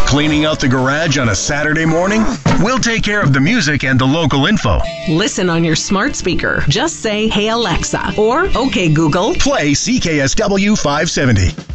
Cleaning out the garage on a Saturday morning? We'll take care of the music and the local info. Listen on your smart speaker. Just say, "Hey Alexa," or "Okay Google." Play CKSW 570.